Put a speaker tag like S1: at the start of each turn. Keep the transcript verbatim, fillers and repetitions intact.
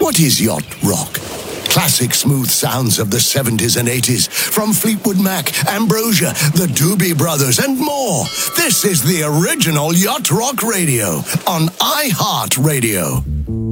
S1: What is yacht rock? Classic smooth sounds of the seventies and eighties from Fleetwood Mac, Ambrosia, the Doobie Brothers, and more. This is the original Yacht Rock Radio on iHeart Radio.